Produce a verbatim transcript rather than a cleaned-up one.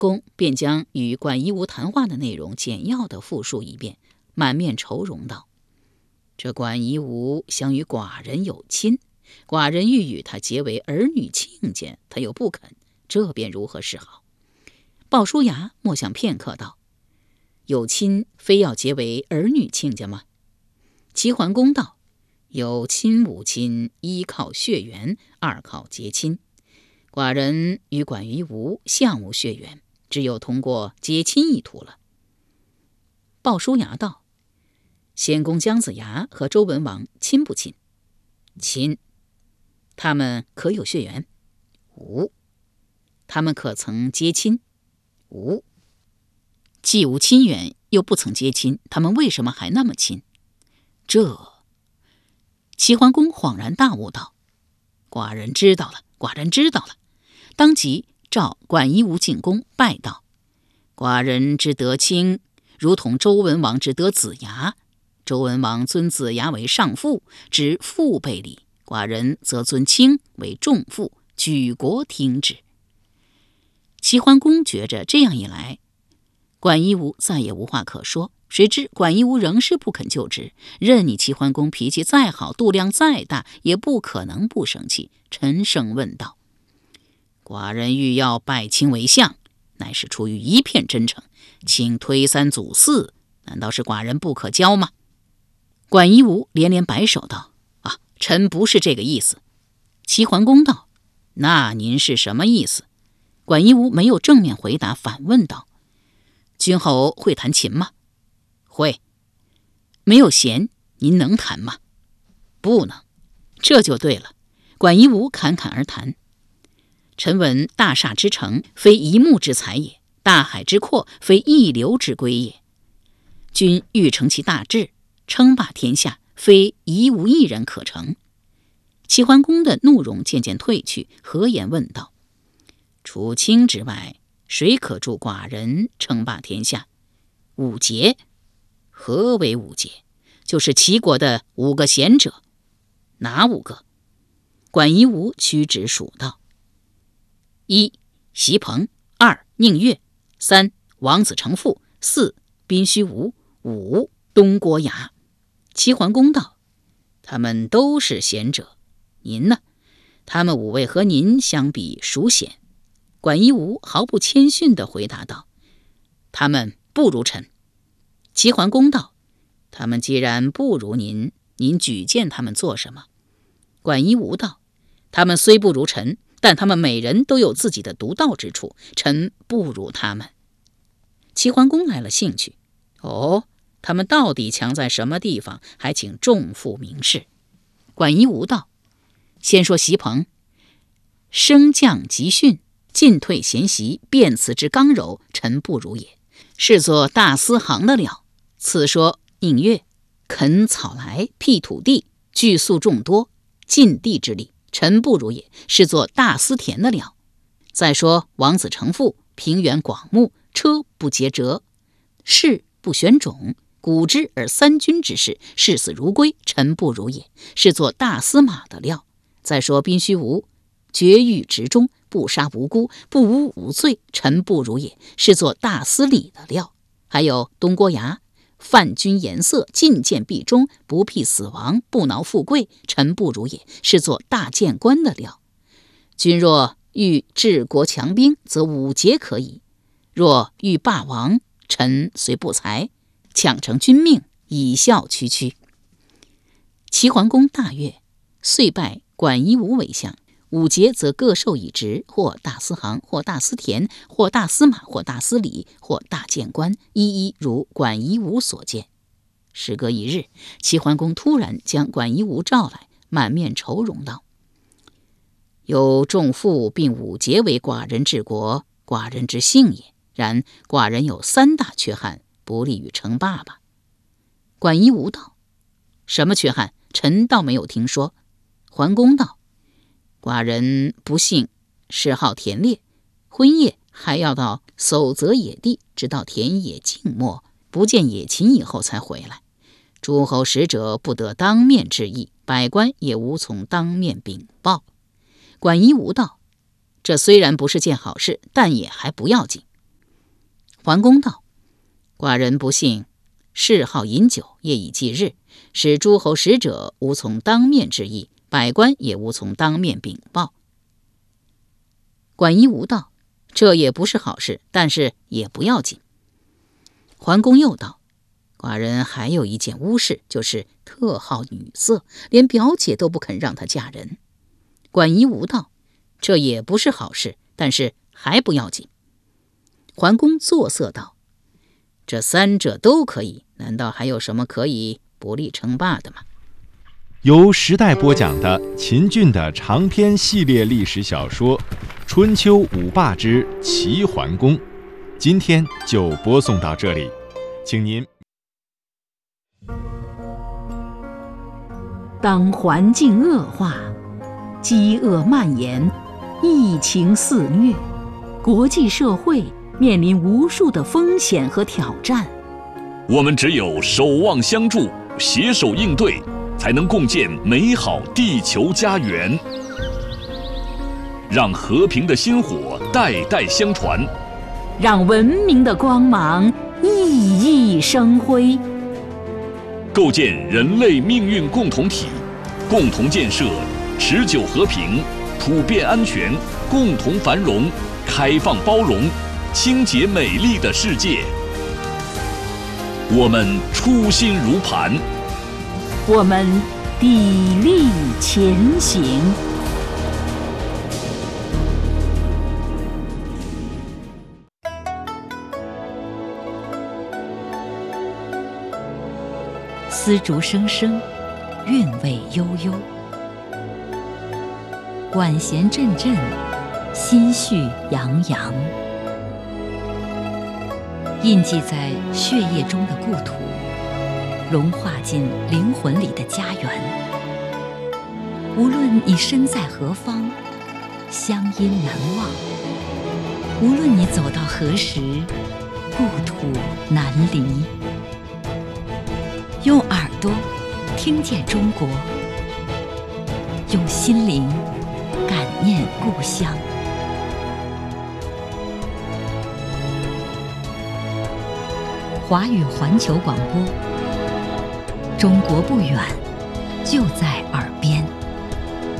公便将与管夷吾谈话的内容简要地复述一遍，满面愁容道：这管夷吾想与寡人有亲，寡人欲与他结为儿女亲家，他又不肯，这便如何是好？鲍叔牙默想片刻道：有亲非要结为儿女亲家吗？齐桓公道：有亲无亲，一靠血缘，二靠结亲。寡人与管夷吾相无血缘，只有通过结亲一途了。鲍叔牙道：先公姜子牙和周文王亲不亲？亲。他们可有血缘？无。他们可曾结亲？无。既无亲缘，又不曾结亲，他们为什么还那么亲？这……齐桓公恍然大悟道：寡人知道了，寡人知道了。当即召管夷吾进宫拜道：寡人之得亲，如同周文王之得子牙。周文王尊子牙为上父，知父辈礼；寡人则尊卿为仲父，举国听之。齐桓公觉着这样一来，管夷吾再也无话可说。谁知管夷吾仍是不肯就职，任你齐桓公脾气再好，度量再大，也不可能不生气。沉声问道：寡人欲要拜卿为相，乃是出于一片真诚，请推三阻四，难道是寡人不可交吗？管夷吾连连摆手道：啊，臣不是这个意思。齐桓公道：那您是什么意思？管夷吾没有正面回答，反问道：君侯会弹琴吗？会。没有弦，您能弹吗？不能。这就对了。管夷吾侃侃而谈：臣闻大厦之成，非一木之材也；大海之阔，非一流之归也。君欲成其大志，称霸天下，非一无一人可成。齐桓公的怒容渐渐退去，和颜问道：除卿之外，谁可助寡人称霸天下？五杰。何为五杰？就是齐国的五个贤者。哪五个？管夷吾屈指数道：一席鹏，二宁越，三王子成父，四宾须无，五东郭牙。齐桓公道：他们都是贤者，您呢？他们五位和您相比，孰贤？管夷吾毫不谦逊地回答道：他们不如臣。齐桓公道：他们既然不如您，您举荐他们做什么？管夷吾道：他们虽不如臣，但他们每人都有自己的独到之处，臣不如他们。齐桓公来了兴趣：哦，他们到底强在什么地方？还请众父明示。管夷吾道：先说席鹏，升降急训，进退贤习，辩辞之刚柔，臣不如也，是作大司行的料。次说宁越，垦草来，辟土地，聚粟众多，尽地之力，臣不如也，是作大司田的料。再说王子成父，平原广目，车不结辙，士不选种，古之而三军之事，视死如归，臣不如也，是作大司马的料。再说宾须无，绝狱直中，不杀无辜，不无无罪，臣不如也，是作大司礼的料。还有东郭牙，泛君颜色，进谏必忠，不避死亡，不挠富贵，臣不如也，是作大谏官的料。君若欲治国强兵，则五节可以；若欲霸王，臣虽不才，抢成君命，以效区区。齐桓公大悦，遂拜管夷吾为相。五节则各授一职，或大司行，或大司田，或大司马，或大司礼，或大谏官，一一如管夷吾所见。时隔一日，齐桓公突然将管夷吾召来，满面愁容道：有仲父并五节为寡人治国，寡人之幸也。然寡人有三大缺憾，不利于称霸吧。管夷吾道：什么缺憾？臣倒没有听说。桓公道：寡人不幸嗜好田猎，婚夜还要到守泽野地，直到田野静默，不见野禽以后才回来。诸侯使者不得当面致意，百官也无从当面禀报。管夷吾道：这虽然不是件好事，但也还不要紧。 桓公道：寡人不幸嗜好饮酒，夜以继日，使诸侯使者无从当面致意，百官也无从当面禀报。管夷吾道：这也不是好事，但是也不要紧。桓公又道：寡人还有一件污事，就是特好女色，连表姐都不肯让她嫁人。管夷吾道：这也不是好事，但是还不要紧。桓公作色道：这三者都可以，难道还有什么可以不立称霸的吗？ 由时代播讲的秦俊的长篇系列历史小说《春秋五霸之齐桓公》，今天就播送到这里，请您。 当环境恶化，饥饿蔓延，疫情肆虐，国际社会面临无数的风险和挑战， 我们只有守望相助，携手应对，才能共建美好地球家园，让和平的薪火代代相传， 让文明的光芒熠熠生辉， 构建人类命运共同体，共同建设持久和平、普遍安全、共同繁荣、开放包容、清洁美丽的世界。我们初心如磐， 我们砥砺前行。丝竹声声，韵味悠悠，管弦阵阵，心绪洋洋。印记在血液中的故土，融化进灵魂里的家园。无论你身在何方，乡音难忘；无论你走到何时，故土难离。用耳朵听见中国，用心灵感念故乡。华语环球广播，中国不远，就在耳边。